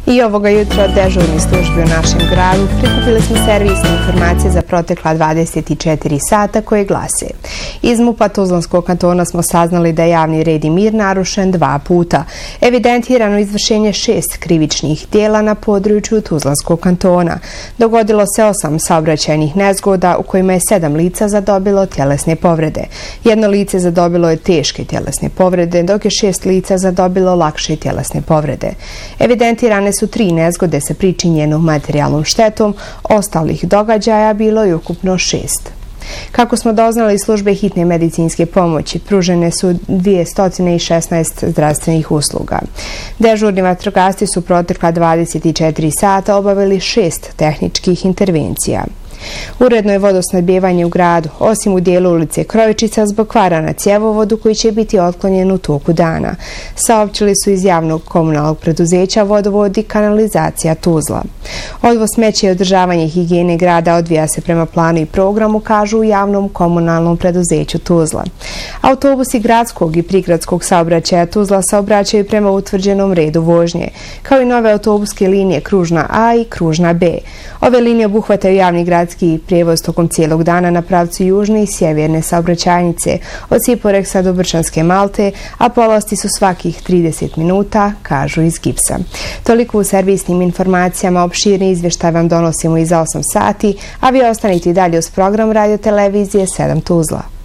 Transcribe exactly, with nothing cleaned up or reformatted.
I ovoga jutra od dežurnih službi u našem gradu prikupili smo servisne informacije za protekla dvadeset četiri sata koje glase. Iz MUP-a Tuzlanskog kantona smo saznali da je javni red i mir narušen dva puta. Evidentirano izvršenje šest krivičnih djela na području Tuzlanskog kantona. Dogodilo se osam saobraćajnih nezgoda u kojima je sedam lica zadobilo tjelesne povrede. Jedno lice zadobilo je teške tjelesne povrede, dok je šest lica zadobilo lakše tjelesne povrede. Evidentirane su tri nezgode sa pričinjenom materijalnom štetom, ostalih događaja bilo je ukupno šest. Kako smo doznali, službe hitne medicinske pomoći pružene su dvjesto šesnaest zdravstvenih usluga. Dežurni vatrogasci su protekla dvadeset četiri sata obavili šest tehničkih intervencija. Uredno je vodosnabdijevanje u gradu, osim u dijelu ulice Krojičica zbog kvara na cjevovodu koji će biti otklonjen u toku dana. Saopćili su iz javnog komunalnog preduzeća Vodovod i kanalizacija Tuzla. Odvoz smeća i održavanje higijene grada odvija se prema planu i programu, kažu u javnom komunalnom preduzeću Tuzla. Autobusi gradskog i prigradskog saobraćaja Tuzla saobraćaju prema utvrđenom redu vožnje, kao i nove autobuske linije Kružna A i Kružna B. Ove linije obuhvataju javni gradski prijevoz tokom cijelog dana na pravcu južne i sjeverne saobraćajnice od Siporeksa do Brčanske Malte, a polasti su svakih trideset minuta, kažu iz Gipsa. Toliko u servisnim informacijama, opširni izvještaj vam donosimo i za osam sati, a vi ostanite i dalje uz program radio televizije sedam Tuzla.